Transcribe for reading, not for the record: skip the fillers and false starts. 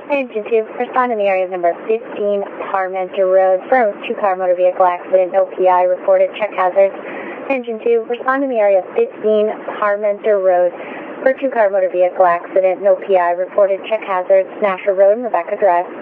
Engine 2, respond in the area of number 15, Parmenter Road. For a two-car motor vehicle accident, no PI reported. Check hazards. Engine 2, respond in the area of 15, Parmenter Road. For a two-car motor vehicle accident, no PI reported. Check hazards. Nashua Road and Rebecca Drive.